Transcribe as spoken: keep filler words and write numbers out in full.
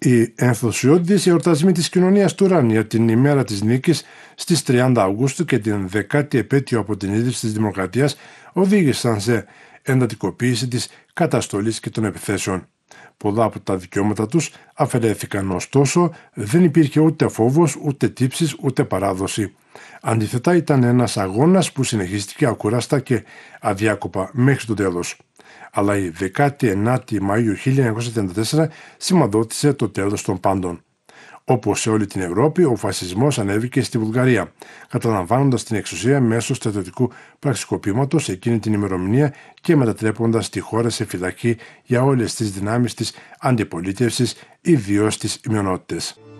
Οι ενθουσιώδεις εορτασμοί της κοινωνίας του Ιράν για την ημέρα της νίκης στις τριάντα Αυγούστου και την δεκάτη επέτειο από την ίδρυση της Δημοκρατίας οδήγησαν σε εντατικοποίηση της καταστολής και των επιθέσεων. Πολλά από τα δικαιώματα τους αφαιρέθηκαν, ωστόσο δεν υπήρχε ούτε φόβος, ούτε τύψεις, ούτε παράδοση. Αντίθετα, ήταν ένας αγώνας που συνεχίστηκε ακουράστα και αδιάκοπα μέχρι το τέλος. Αλλά η δεκάτη ενάτη Μαΐου χίλια εννιακόσια τριάντα τέσσερα σημαδότησε το τέλος των πάντων. Όπως σε όλη την Ευρώπη, ο φασισμός ανέβηκε στη Βουλγαρία, καταλαμβάνοντας την εξουσία μέσω στρατιωτικού πραξικοπήματος εκείνη την ημερομηνία και μετατρέποντας τη χώρα σε φυλακή για όλες τις δυνάμεις της αντιπολίτευσης, ιδίως τις μειονότητες.